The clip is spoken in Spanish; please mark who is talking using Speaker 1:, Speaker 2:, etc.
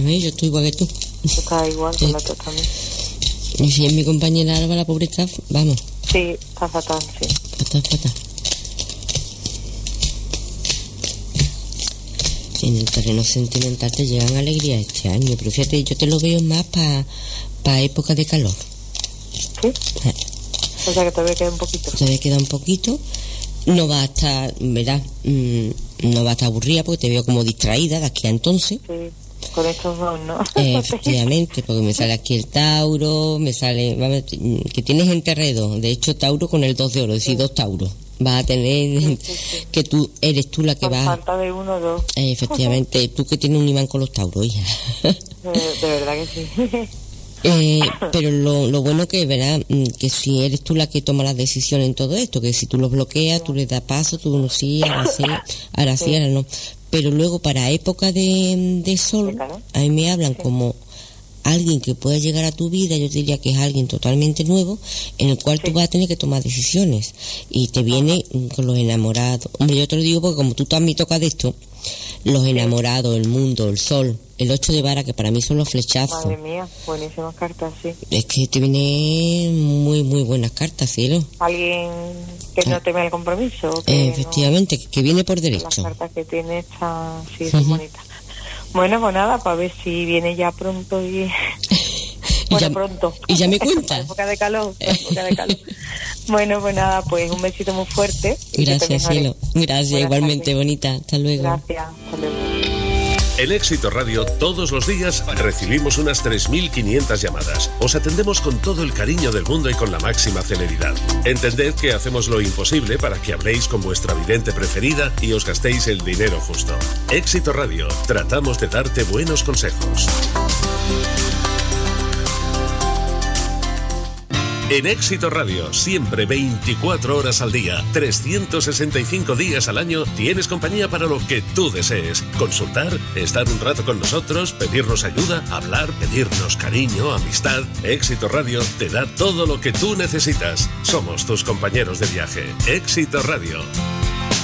Speaker 1: Yo estoy igual que tú.
Speaker 2: Está igual con la tos también.
Speaker 1: Y si es mi compañera Alba, la pobre está, vamos.
Speaker 2: Sí, está fatal, sí.
Speaker 1: Fatal. Sí, en el terreno sentimental te llegan alegrías este año, pero fíjate, yo te lo veo más para época de calor.
Speaker 2: ¿Sí? O sea que todavía queda un poquito.
Speaker 1: Todavía queda un poquito. No va a estar, ¿verdad? No va a estar aburrida porque te veo como distraída de aquí a entonces.
Speaker 2: Sí, con estos dos, ¿no?
Speaker 1: Efectivamente, porque me sale aquí el Tauro, me sale, vamos, que tienes enterredo, de hecho Tauro con el 2 de oro, es decir, 2 Tauros. Vas a tener que eres tú la que va.
Speaker 2: Falta de 1 o 2.
Speaker 1: Efectivamente, tú que tienes un imán con los Tauros, hija.
Speaker 2: De verdad que sí.
Speaker 1: Pero lo bueno que verás que si eres tú la que toma las decisiones en todo esto, que si tú los bloqueas, tú les das paso, tú no sí, ahora sí, ahora no. Pero luego para época de sol, a mí me hablan como alguien que pueda llegar a tu vida. Yo diría que es alguien totalmente nuevo en el cual tú vas a tener que tomar decisiones y te viene con los enamorados. Hombre, yo te lo digo porque como tú también tocas de esto, los enamorados, el mundo, el sol, el 8 de vara, que para mí son los flechazos.
Speaker 2: Madre mía, buenísimas cartas, sí.
Speaker 1: Es que te vienen muy, muy buenas cartas, cielo.
Speaker 2: Alguien que no teme el compromiso.
Speaker 1: Efectivamente, que viene por derecho.
Speaker 2: Las cartas que tiene están, sí, son bonitas. Bueno, pues nada, para ver si viene ya pronto y... Bueno, pronto.
Speaker 1: Y ya me cuentas.
Speaker 2: época de calor. Bueno, pues nada, pues un besito muy fuerte.
Speaker 1: Gracias, cielo. Gracias, buenas igualmente, tardes. Bonita. Hasta luego.
Speaker 2: Gracias, hasta luego.
Speaker 3: En Éxito Radio todos los días recibimos unas 3.500 llamadas. Os atendemos con todo el cariño del mundo y con la máxima celeridad. Entended que hacemos lo imposible para que habléis con vuestra vidente preferida y os gastéis el dinero justo. Éxito Radio, tratamos de darte buenos consejos. En Éxito Radio, siempre 24 horas al día, 365 días al año, tienes compañía para lo que tú desees. Consultar, estar un rato con nosotros, pedirnos ayuda, hablar, pedirnos cariño, amistad. Éxito Radio te da todo lo que tú necesitas. Somos tus compañeros de viaje. Éxito Radio.